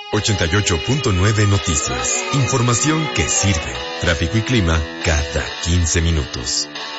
88.9 Noticias. Información que sirve. Tráfico y clima cada 15 minutos.